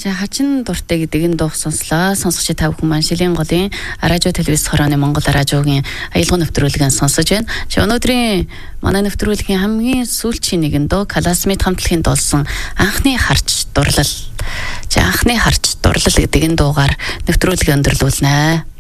За хачин дуртай гэдэг энэ дууг сонслоо. Сонсогч та бүхэн маань Шилийн голын радио телевиз хорооны Монгол радиогийн аялал нэвтрүүлгийг сонсож байна. Чи өнөөдрийн манай нэвтрүүлгийн хамгийн сүүлчийн нэгэн дуу Классмейт хамтлагийн дуулсан анхны харж дурлал. За анхны харж дурлал гэдэг энэ дуугаар нэвтрүүлгийг өндөрлүүлнэ.